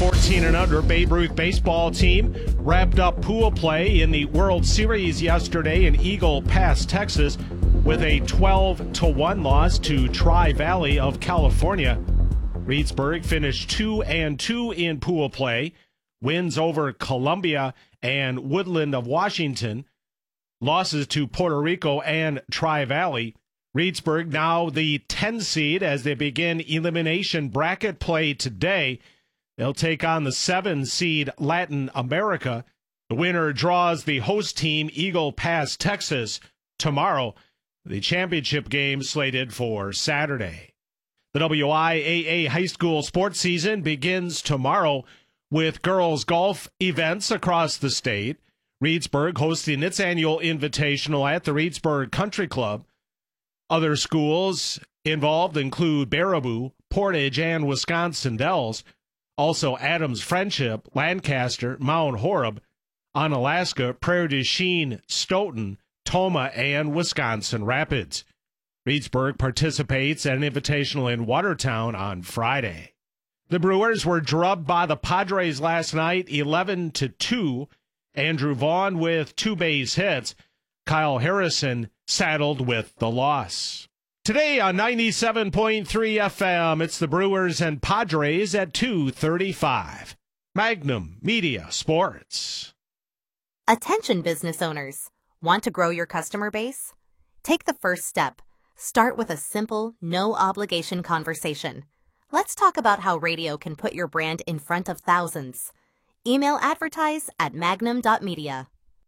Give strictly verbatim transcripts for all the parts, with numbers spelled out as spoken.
fourteen and under Babe Ruth baseball team wrapped up pool play in the World Series yesterday in Eagle Pass, Texas, with a twelve to one loss to Tri-Valley of California. Reedsburg finished two and two in pool play. Wins over Columbia and Woodland of Washington. Losses to Puerto Rico and Tri-Valley. Reedsburg now the ten seed as they begin elimination bracket play today. They'll take on the seven seed Latin America. The winner draws the host team Eagle Pass, Texas, tomorrow. The championship game slated for Saturday. The W I A A high school sports season begins tomorrow with girls golf events across the state. Reedsburg hosting its annual invitational at the Reedsburg Country Club. Other schools involved include Baraboo, Portage, and Wisconsin Dells. Also Adams Friendship, Lancaster, Mount Horeb, Onalaska, Prairie du Chien, Stoughton, Toma, and Wisconsin Rapids. Reedsburg participates at an invitational in Watertown on Friday. The Brewers were drubbed by the Padres last night, eleven to two. Andrew Vaughn with two base hits. Kyle Harrison saddled with the loss. Today on ninety-seven point three F M, it's the Brewers and Padres at two thirty-five. Magnum Media Sports. Attention business owners. Want to grow your customer base? Take the first step. Start with a simple, no-obligation conversation. Let's talk about how radio can put your brand in front of thousands. Email advertise at magnum dot media.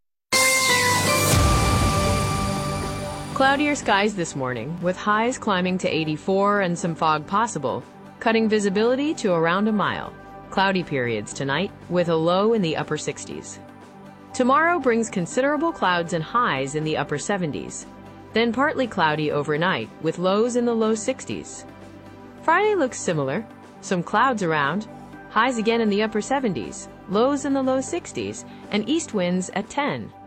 Cloudier skies this morning, with highs climbing to eighty-four and some fog possible, cutting visibility to around a mile. Cloudy periods tonight, with a low in the upper sixties. Tomorrow brings considerable clouds and highs in the upper seventies. Then partly cloudy overnight, with lows in the low sixties. Friday looks similar. Some clouds around, highs again in the upper seventies, lows in the low sixties, and east winds at ten.